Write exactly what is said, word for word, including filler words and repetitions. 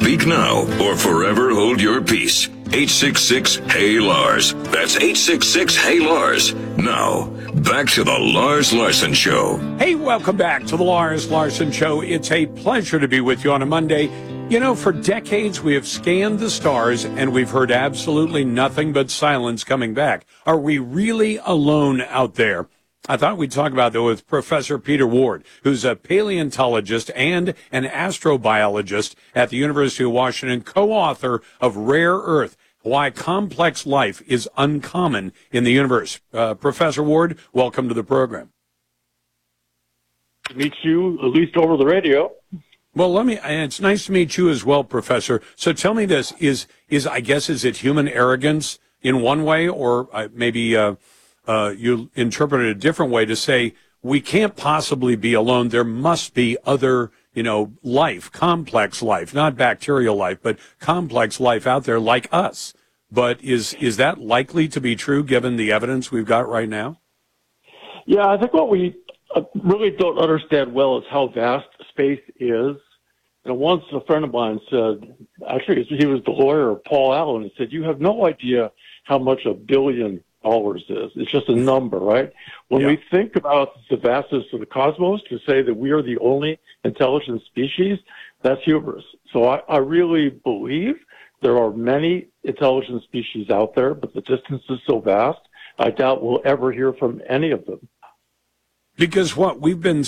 Speak now or forever hold your peace. eight six six, Hey Lars. That's eight six six, Hey Lars. Now, back to the Lars Larson Show. Hey, welcome back to the Lars Larson Show. It's a pleasure to be with you on a Monday. You know, for decades we have scanned the stars and we've heard absolutely nothing but silence coming back. Are we really alone out there? I thought we'd talk about that with Professor Peter Ward, who's a paleontologist and an astrobiologist at the University of Washington, co-author of Rare Earth: Why Complex Life is Uncommon in the Universe. Uh, Professor Ward, welcome to the program. To meet you, at least over the radio. Well, let me, and it's nice to meet you as well, Professor. So tell me this, is, is I guess, is it human arrogance in one way, or uh, maybe uh, uh, you interpret it a different way to say we can't possibly be alone. There must be other, you know, life, complex life, not bacterial life, but complex life out there like us. But is, is that likely to be true given the evidence we've got right now? Yeah, I think what we uh, really don't understand well is how vast space is. And once a friend of mine said, actually he was the lawyer Paul Allen, he said, you have no idea how much a billion dollars is. It's just a number, right? When yeah. we think about the vastness of the cosmos, to say that we are the only intelligent species, that's hubris. So I, I really believe there are many intelligent species out there, but the distance is so vast, I doubt we'll ever hear from any of them. Because what we've been